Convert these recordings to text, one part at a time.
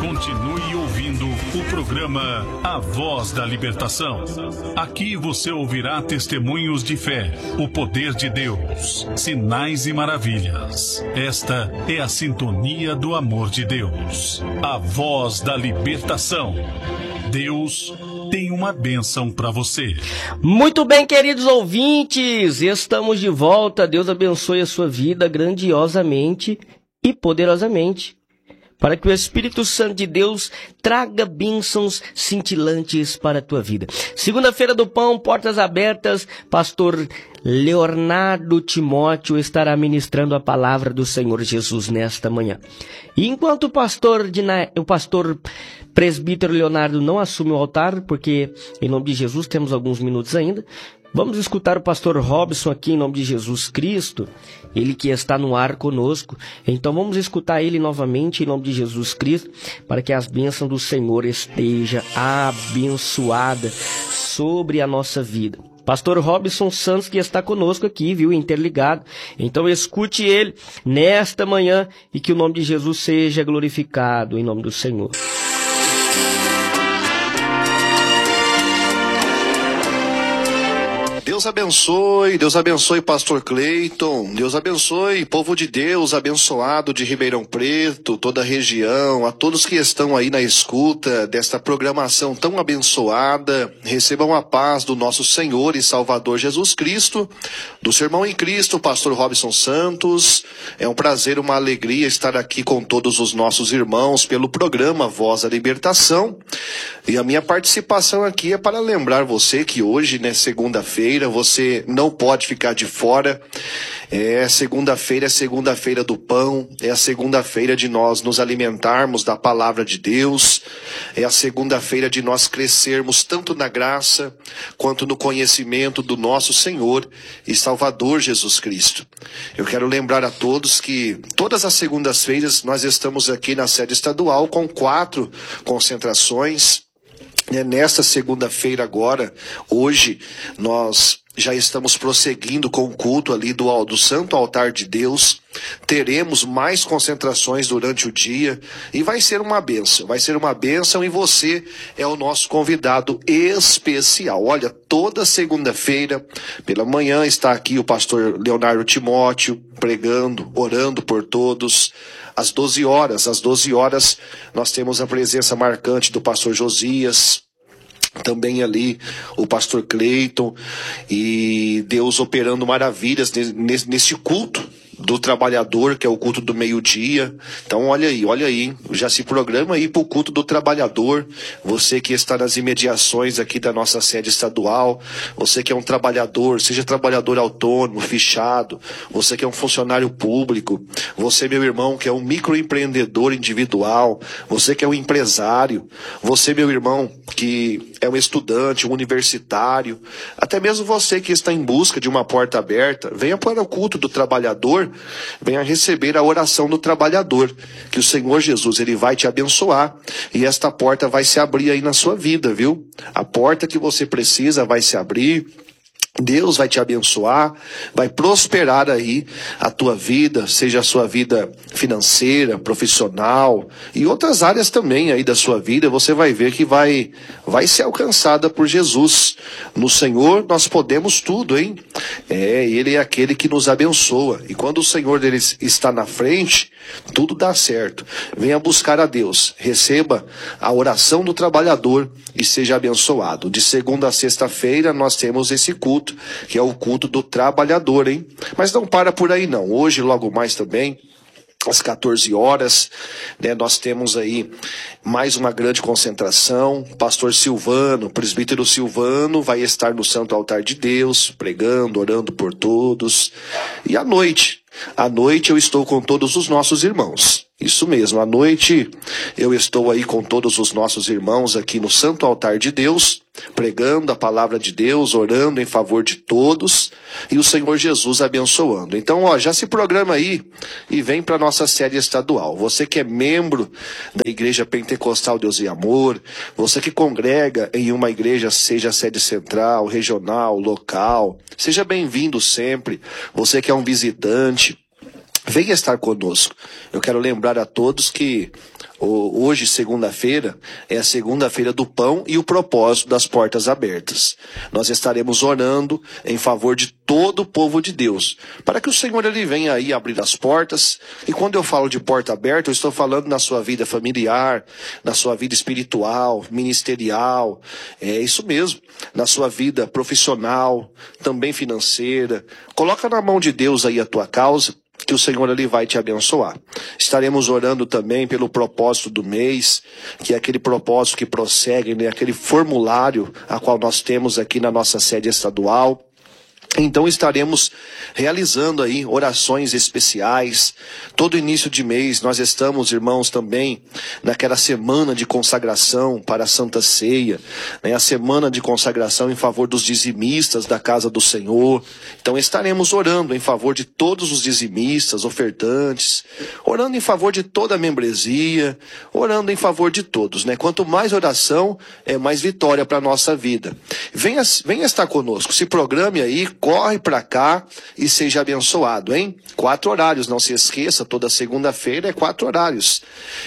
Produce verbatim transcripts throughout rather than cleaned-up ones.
Continue ouvindo o programa A Voz da Libertação. Aqui você ouvirá testemunhos de fé, o poder de Deus, sinais e maravilhas. Esta é a sintonia do amor de Deus. A Voz da Libertação. Deus tem uma bênção para você. Muito bem, queridos ouvintes, estamos de volta. Deus abençoe a sua vida grandiosamente e poderosamente, para que o Espírito Santo de Deus traga bênçãos cintilantes para a tua vida. Segunda-feira do Pão, portas abertas, pastor Leonardo Timóteo estará ministrando a palavra do Senhor Jesus nesta manhã. E enquanto o pastor, o pastor presbítero Leonardo não assume o altar, porque em nome de Jesus temos alguns minutos ainda, vamos escutar o pastor Robson aqui em nome de Jesus Cristo, ele que está no ar conosco. Então vamos escutar ele novamente em nome de Jesus Cristo, para que as bênçãos do Senhor estejam abençoadas sobre a nossa vida. Pastor Robson Santos que está conosco aqui, viu, interligado. Então escute ele nesta manhã e que o nome de Jesus seja glorificado em nome do Senhor. Deus abençoe, Deus abençoe pastor Cleiton, Deus abençoe povo de Deus abençoado de Ribeirão Preto, toda a região, a todos que estão aí na escuta desta programação tão abençoada. Recebam a paz do nosso Senhor e Salvador Jesus Cristo, do seu irmão em Cristo, pastor Robson Santos. É um prazer, uma alegria estar aqui com todos os nossos irmãos pelo programa Voz da Libertação. E a minha participação aqui é para lembrar você que hoje, né, segunda-feira, você não pode ficar de fora. É segunda-feira, é segunda-feira do pão, é a segunda-feira de nós nos alimentarmos da palavra de Deus, é a segunda-feira de nós crescermos tanto na graça quanto no conhecimento do nosso Senhor e Salvador Jesus Cristo. Eu quero lembrar a todos que todas as segundas-feiras nós estamos aqui na sede estadual com quatro concentrações. Nesta segunda-feira agora, hoje, nós já estamos prosseguindo com o culto ali do, do Santo Altar de Deus. Teremos mais concentrações durante o dia e vai ser uma bênção, vai ser uma bênção e você é o nosso convidado especial. Olha, toda segunda-feira pela manhã está aqui o pastor Leonardo Timóteo pregando, orando por todos. Às doze horas, às doze horas, nós temos a presença marcante do pastor Josias, também ali o pastor Cleiton, e Deus operando maravilhas nesse culto do trabalhador, que é o culto do meio-dia. Então olha aí, olha aí, já se programa aí para o culto do trabalhador. Você que está nas imediações aqui da nossa sede estadual, você que é um trabalhador, seja trabalhador autônomo, fichado, você que é um funcionário público, você, meu irmão, que é um microempreendedor individual, você que é um empresário, você, meu irmão, que é um estudante, um universitário, até mesmo você que está em busca de uma porta aberta, venha para o culto do trabalhador, venha receber a oração do trabalhador, que o Senhor Jesus, ele vai te abençoar, e esta porta vai se abrir aí na sua vida, viu? A porta que você precisa vai se abrir. Deus vai te abençoar, vai prosperar aí a tua vida, seja a sua vida financeira, profissional e outras áreas também aí da sua vida. Você vai ver que vai, vai ser alcançada por Jesus. No Senhor nós podemos tudo, hein? É, Ele é aquele que nos abençoa. E quando o Senhor dele está na frente, tudo dá certo. Venha buscar a Deus, receba a oração do trabalhador e seja abençoado. De segunda a sexta-feira nós temos esse culto, que é o culto do trabalhador, hein? Mas não para por aí não. Hoje, logo mais também, às quatorze horas, né, nós temos aí mais uma grande concentração. Pastor Silvano, presbítero Silvano, vai estar no Santo Altar de Deus, pregando, orando por todos. E à noite, à noite eu estou com todos os nossos irmãos. Isso mesmo, à noite eu estou aí com todos os nossos irmãos aqui no Santo Altar de Deus, pregando a palavra de Deus, orando em favor de todos, e o Senhor Jesus abençoando. Então, ó, já se programa aí e vem para a nossa sede estadual. Você que é membro da Igreja Pentecostal Deus e Amor, você que congrega em uma igreja, seja sede central, regional, local, seja bem-vindo sempre. Você que é um visitante, venha estar conosco. Eu quero lembrar a todos que hoje, segunda-feira, é a segunda-feira do pão e o propósito das portas abertas. Nós estaremos orando em favor de todo o povo de Deus, para que o Senhor ele venha aí abrir as portas. E quando eu falo de porta aberta, eu estou falando na sua vida familiar, na sua vida espiritual, ministerial, é isso mesmo, na sua vida profissional, também financeira. Coloca na mão de Deus aí a tua causa, que o Senhor ele vai te abençoar. Estaremos orando também pelo propósito do mês, que é aquele propósito que prossegue, né, aquele formulário a qual nós temos aqui na nossa sede estadual. Então estaremos realizando aí orações especiais. Todo início de mês nós estamos, irmãos, também naquela semana de consagração para a Santa Ceia, né? A semana de consagração em favor dos dizimistas da casa do Senhor. Então estaremos orando em favor de todos os dizimistas, ofertantes, orando em favor de toda a membresia, orando em favor de todos, né? Quanto mais oração, é mais vitória para a nossa vida. Venha, venha estar conosco, se programe aí, corre para cá e seja abençoado, hein? Quatro horários, não se esqueça, toda segunda-feira é quatro horários.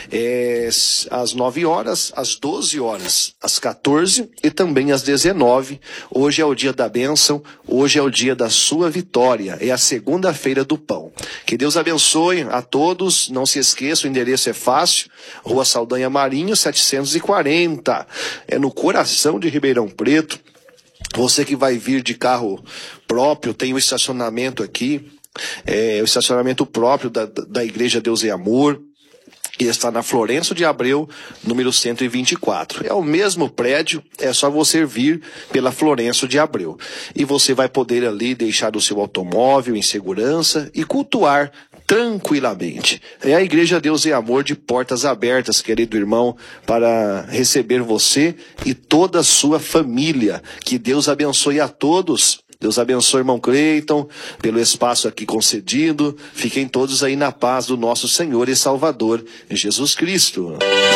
É, às nove horas, às doze horas, às quatorze e também às dezenove. Hoje é o dia da bênção, hoje é o dia da sua vitória, é a segunda-feira do pão. Que Deus abençoe a todos, não se esqueça, o endereço é fácil, Rua Saldanha Marinho, setecentos e quarenta, é no coração de Ribeirão Preto. Você que vai vir de carro próprio, tem o estacionamento aqui, é, o estacionamento próprio da, da Igreja Deus e Amor, que está na Florencio de Abreu, número cento e vinte e quatro. É o mesmo prédio, é só você vir pela Florencio de Abreu. E você vai poder ali deixar o seu automóvel em segurança e cultuar tranquilamente. É a Igreja Deus e Amor de portas abertas, querido irmão, para receber você e toda a sua família. Que Deus abençoe a todos. Deus abençoe, irmão Cleiton, pelo espaço aqui concedido. Fiquem todos aí na paz do nosso Senhor e Salvador, Jesus Cristo.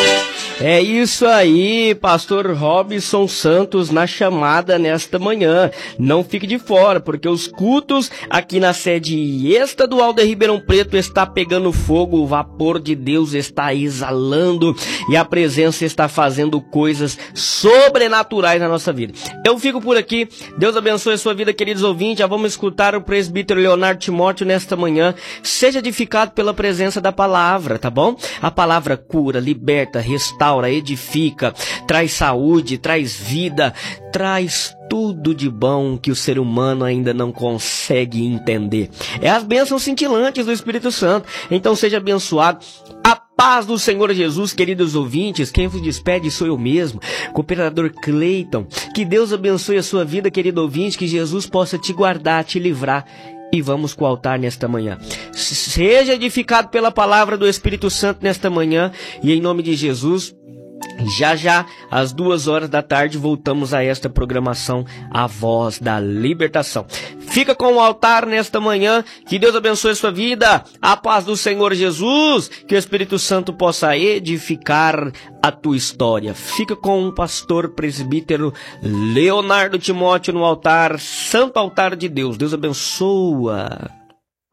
É isso aí, pastor Robson Santos na chamada nesta manhã. Não fique de fora, porque os cultos aqui na sede estadual de Ribeirão Preto está pegando fogo, o vapor de Deus está exalando e a presença está fazendo coisas sobrenaturais na nossa vida. Eu fico por aqui, Deus abençoe a sua vida, queridos ouvintes. Já vamos escutar o presbítero Leonardo Timóteo nesta manhã. Seja edificado pela presença da palavra, tá bom? A palavra cura, liberta, restaura, edifica, traz saúde, traz vida, traz tudo de bom que o ser humano ainda não consegue entender. É as bênçãos cintilantes do Espírito Santo. Então seja abençoado. A paz do Senhor Jesus, queridos ouvintes. Quem vos despede sou eu mesmo, cooperador Cleiton. Que Deus abençoe a sua vida, querido ouvinte. Que Jesus possa te guardar, te livrar. E vamos com o altar nesta manhã. Seja edificado pela palavra do Espírito Santo nesta manhã. E em nome de Jesus, já já, às duas horas da tarde, voltamos a esta programação, A Voz da Libertação. Fica com o altar nesta manhã, que Deus abençoe a sua vida, a paz do Senhor Jesus, que o Espírito Santo possa edificar a tua história. Fica com o pastor presbítero Leonardo Timóteo no altar, Santo Altar de Deus. Deus abençoa.